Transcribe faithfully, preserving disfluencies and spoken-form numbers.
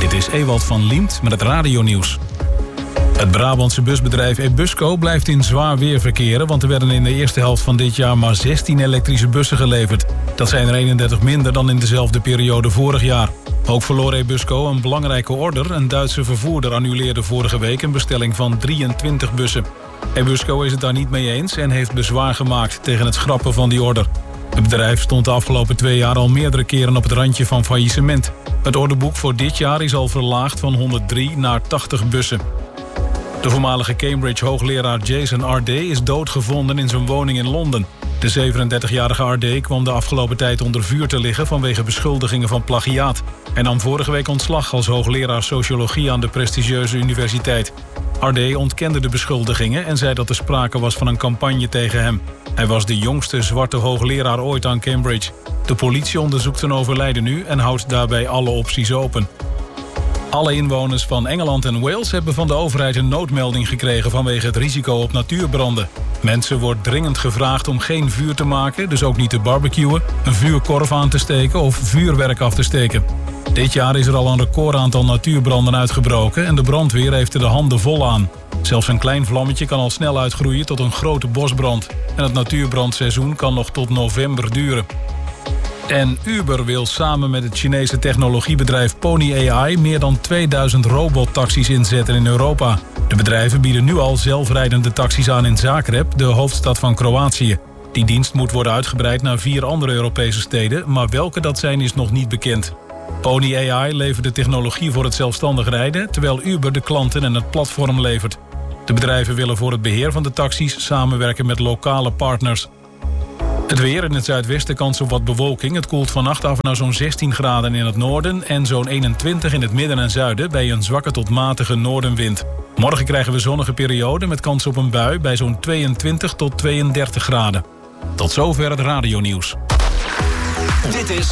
Dit is Ewald van Liemt met het radionieuws. Het Brabantse busbedrijf Ebusco blijft in zwaar weer verkeren, want er werden in de eerste helft van dit jaar maar zestien elektrische bussen geleverd. Dat zijn er eenendertig minder dan in dezelfde periode vorig jaar. Ook verloor Ebusco een belangrijke order. Een Duitse vervoerder annuleerde vorige week een bestelling van drieëntwintig bussen. Ebusco is het daar niet mee eens en heeft bezwaar gemaakt tegen het schrappen van die order. Het bedrijf stond de afgelopen twee jaar al meerdere keren op het randje van faillissement. Het orderboek voor dit jaar is al verlaagd van honderddrie naar tachtig bussen. De voormalige Cambridge-hoogleraar Jason R D is doodgevonden in zijn woning in Londen. De zevenendertigjarige R D kwam de afgelopen tijd onder vuur te liggen vanwege beschuldigingen van plagiaat. Hij nam vorige week ontslag als hoogleraar sociologie aan de prestigieuze universiteit. R D ontkende de beschuldigingen en zei dat er sprake was van een campagne tegen hem. Hij was de jongste zwarte hoogleraar ooit aan Cambridge. De politie onderzoekt zijn overlijden nu en houdt daarbij alle opties open. Alle inwoners van Engeland en Wales hebben van de overheid een noodmelding gekregen vanwege het risico op natuurbranden. Mensen wordt dringend gevraagd om geen vuur te maken, dus ook niet te barbecuen, een vuurkorf aan te steken of vuurwerk af te steken. Dit jaar is er al een recordaantal natuurbranden uitgebroken en de brandweer heeft er de handen vol aan. Zelfs een klein vlammetje kan al snel uitgroeien tot een grote bosbrand. En het natuurbrandseizoen kan nog tot november duren. En Uber wil samen met het Chinese technologiebedrijf Pony A I meer dan tweeduizend robottaxis inzetten in Europa. De bedrijven bieden nu al zelfrijdende taxis aan in Zagreb, de hoofdstad van Kroatië. Die dienst moet worden uitgebreid naar vier andere Europese steden, maar welke dat zijn is nog niet bekend. Pony A I levert de technologie voor het zelfstandig rijden, terwijl Uber de klanten en het platform levert. De bedrijven willen voor het beheer van de taxis samenwerken met lokale partners. Het weer: in het zuidwesten kans op wat bewolking. Het koelt vannacht af naar zo'n zestien graden in het noorden en zo'n eenentwintig in het midden en zuiden bij een zwakke tot matige noordenwind. Morgen krijgen we zonnige periode met kans op een bui bij zo'n tweeëntwintig tot tweeëndertig graden. Tot zover het radionieuws. Dit is